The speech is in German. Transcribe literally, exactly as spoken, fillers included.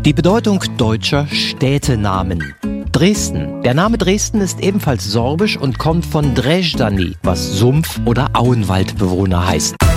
Die Bedeutung deutscher Städtenamen. Dresden. Der Name Dresden ist ebenfalls sorbisch und kommt von Dreždani, was Sumpf- oder Auenwaldbewohner heißt.